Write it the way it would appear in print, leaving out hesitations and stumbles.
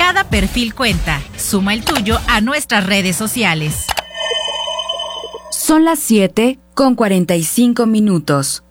Cada perfil cuenta. Suma el tuyo a nuestras redes sociales. Son las 7:45.